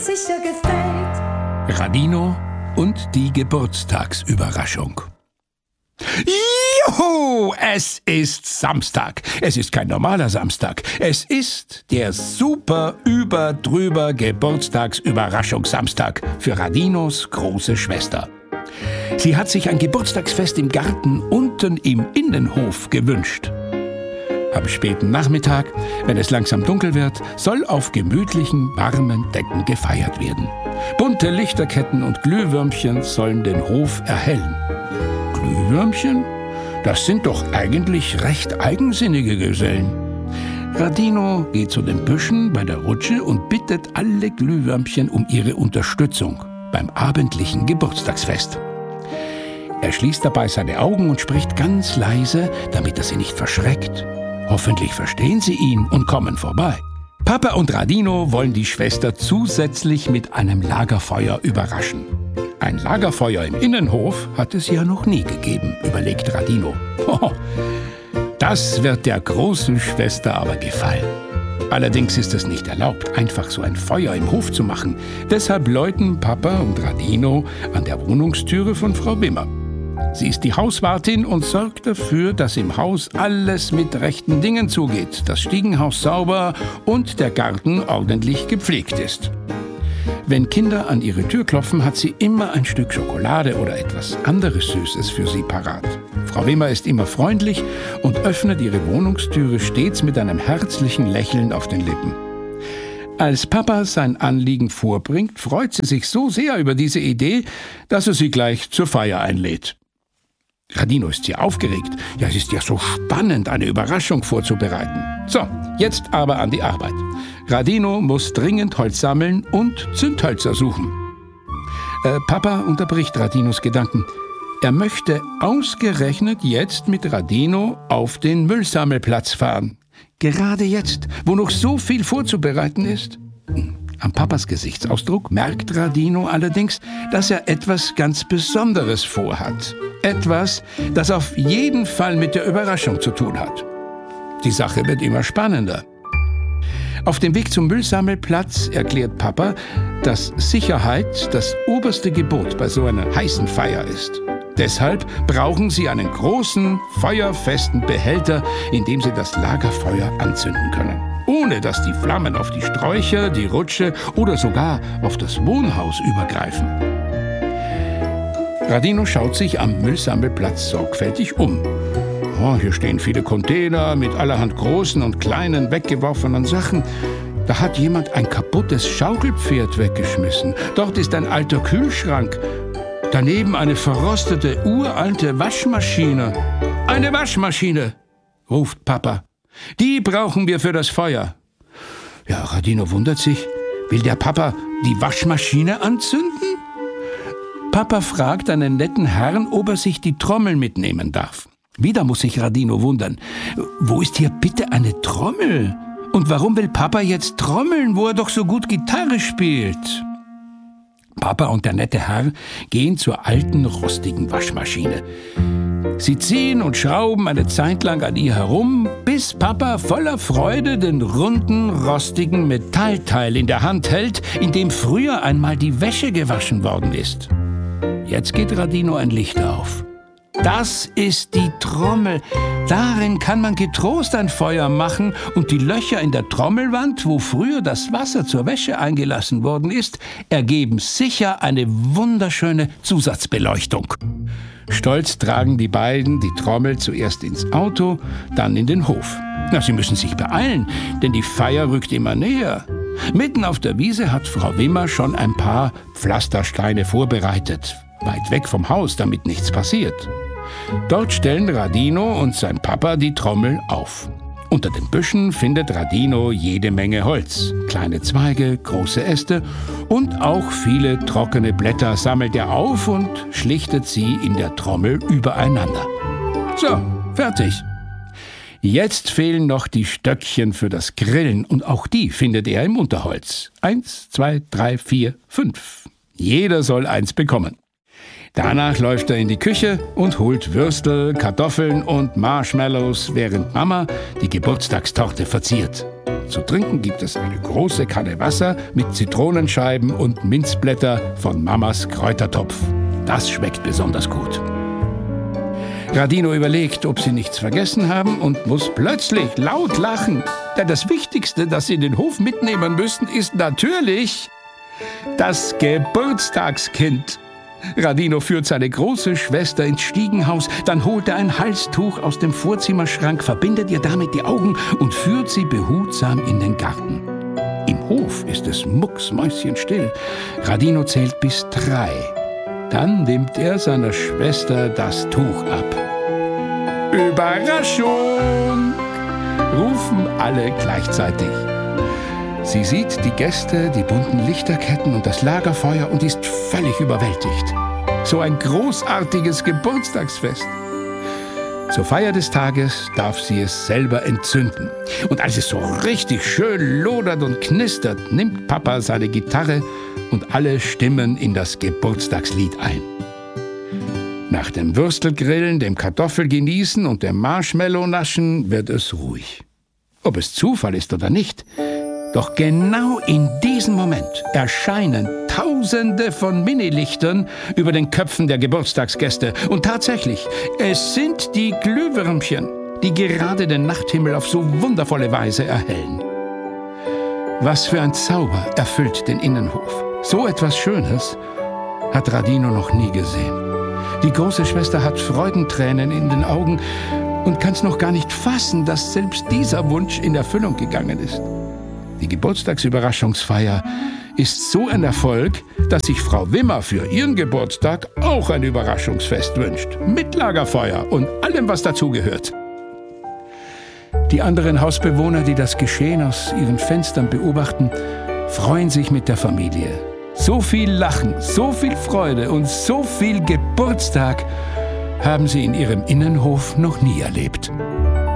sicher gefällt. Radino und die Geburtstagsüberraschung. Juhu! Es ist Samstag. Es ist kein normaler Samstag. Es ist der super drüber Geburtstagsüberraschungssamstag für Radinos große Schwester. Sie hat sich ein Geburtstagsfest im Garten unten im Innenhof gewünscht. Am späten Nachmittag, wenn es langsam dunkel wird, soll auf gemütlichen, warmen Decken gefeiert werden. Bunte Lichterketten und Glühwürmchen sollen den Hof erhellen. Glühwürmchen? Das sind doch eigentlich recht eigensinnige Gesellen. Radino geht zu den Büschen bei der Rutsche und bittet alle Glühwürmchen um ihre Unterstützung beim abendlichen Geburtstagsfest. Er schließt dabei seine Augen und spricht ganz leise, damit er sie nicht verschreckt. Hoffentlich verstehen sie ihn und kommen vorbei. Papa und Radino wollen die Schwester zusätzlich mit einem Lagerfeuer überraschen. Ein Lagerfeuer im Innenhof hat es ja noch nie gegeben, überlegt Radino. Das wird der großen Schwester aber gefallen. Allerdings ist es nicht erlaubt, einfach so ein Feuer im Hof zu machen. Deshalb läuten Papa und Radino an der Wohnungstüre von Frau Wimmer. Sie ist die Hauswartin und sorgt dafür, dass im Haus alles mit rechten Dingen zugeht, das Stiegenhaus sauber und der Garten ordentlich gepflegt ist. Wenn Kinder an ihre Tür klopfen, hat sie immer ein Stück Schokolade oder etwas anderes Süßes für sie parat. Frau Wimmer ist immer freundlich und öffnet ihre Wohnungstüre stets mit einem herzlichen Lächeln auf den Lippen. Als Papa sein Anliegen vorbringt, freut sie sich so sehr über diese Idee, dass er sie gleich zur Feier einlädt. Radino ist sehr aufgeregt. Ja, es ist ja so spannend, eine Überraschung vorzubereiten. So, jetzt aber an die Arbeit. Radino muss dringend Holz sammeln und Zündhölzer suchen. Papa unterbricht Radinos Gedanken. Er möchte ausgerechnet jetzt mit Radino auf den Müllsammelplatz fahren. Gerade jetzt, wo noch so viel vorzubereiten ist. Am Papas Gesichtsausdruck merkt Radino allerdings, dass er etwas ganz Besonderes vorhat. Etwas, das auf jeden Fall mit der Überraschung zu tun hat. Die Sache wird immer spannender. Auf dem Weg zum Müllsammelplatz erklärt Papa, dass Sicherheit das oberste Gebot bei so einer heißen Feier ist. Deshalb brauchen sie einen großen, feuerfesten Behälter, in dem sie das Lagerfeuer anzünden können. Ohne dass die Flammen auf die Sträucher, die Rutsche oder sogar auf das Wohnhaus übergreifen. Radino schaut sich am Müllsammelplatz sorgfältig um. Hier stehen viele Container mit allerhand großen und kleinen weggeworfenen Sachen. Da hat jemand ein kaputtes Schaukelpferd weggeschmissen. Dort ist ein alter Kühlschrank. Daneben eine verrostete, uralte Waschmaschine. Eine Waschmaschine, ruft Papa. Die brauchen wir für das Feuer. Ja, Radino wundert sich. Will der Papa die Waschmaschine anzünden? Papa fragt einen netten Herrn, ob er sich die Trommel mitnehmen darf. Wieder muss sich Radino wundern. Wo ist hier bitte eine Trommel? Und warum will Papa jetzt trommeln, wo er doch so gut Gitarre spielt? Papa und der nette Herr gehen zur alten, rostigen Waschmaschine. Sie ziehen und schrauben eine Zeit lang an ihr herum, bis Papa voller Freude den runden, rostigen Metallteil in der Hand hält, in dem früher einmal die Wäsche gewaschen worden ist. Jetzt geht Radino ein Licht auf. Das ist die Trommel. Darin kann man getrost ein Feuer machen und die Löcher in der Trommelwand, wo früher das Wasser zur Wäsche eingelassen worden ist, ergeben sicher eine wunderschöne Zusatzbeleuchtung. Stolz tragen die beiden die Trommel zuerst ins Auto, dann in den Hof. Sie müssen sich beeilen, denn die Feier rückt immer näher. Mitten auf der Wiese hat Frau Wimmer schon ein paar Pflastersteine vorbereitet, weit weg vom Haus, damit nichts passiert. Dort stellen Radino und sein Papa die Trommel auf. Unter den Büschen findet Radino jede Menge Holz. Kleine Zweige, große Äste und auch viele trockene Blätter sammelt er auf und schlichtet sie in der Trommel übereinander. So, fertig. Jetzt fehlen noch die Stöckchen für das Grillen und auch die findet er im Unterholz. 1, 2, 3, 4, 5. Jeder soll eins bekommen. Danach läuft er in die Küche und holt Würstel, Kartoffeln und Marshmallows, während Mama die Geburtstagstorte verziert. Zu trinken gibt es eine große Kanne Wasser mit Zitronenscheiben und Minzblätter von Mamas Kräutertopf. Das schmeckt besonders gut. Radino überlegt, ob sie nichts vergessen haben und muss plötzlich laut lachen. Denn das Wichtigste, das sie in den Hof mitnehmen müssen, ist natürlich das Geburtstagskind. Radino führt seine große Schwester ins Stiegenhaus, dann holt er ein Halstuch aus dem Vorzimmerschrank, verbindet ihr damit die Augen und führt sie behutsam in den Garten. Im Hof ist es mucksmäuschenstill. Radino zählt bis 3. Dann nimmt er seiner Schwester das Tuch ab. Überraschung! Rufen alle gleichzeitig. Sie sieht die Gäste, die bunten Lichterketten und das Lagerfeuer und ist völlig überwältigt. So ein großartiges Geburtstagsfest. Zur Feier des Tages darf sie es selber entzünden. Und als es so richtig schön lodert und knistert, nimmt Papa seine Gitarre und alle stimmen in das Geburtstagslied ein. Nach dem Würstelgrillen, dem Kartoffelgenießen und dem Marshmallow-Naschen wird es ruhig. Ob es Zufall ist oder nicht, doch genau in diesem Moment erscheinen Tausende von Minilichtern über den Köpfen der Geburtstagsgäste. Und tatsächlich, es sind die Glühwürmchen, die gerade den Nachthimmel auf so wundervolle Weise erhellen. Was für ein Zauber erfüllt den Innenhof. So etwas Schönes hat Radino noch nie gesehen. Die große Schwester hat Freudentränen in den Augen und kann es noch gar nicht fassen, dass selbst dieser Wunsch in Erfüllung gegangen ist. Die Geburtstagsüberraschungsfeier ist so ein Erfolg, dass sich Frau Wimmer für ihren Geburtstag auch ein Überraschungsfest wünscht. Mit Lagerfeuer und allem, was dazugehört. Die anderen Hausbewohner, die das Geschehen aus ihren Fenstern beobachten, freuen sich mit der Familie. So viel Lachen, so viel Freude und so viel Geburtstag haben sie in ihrem Innenhof noch nie erlebt.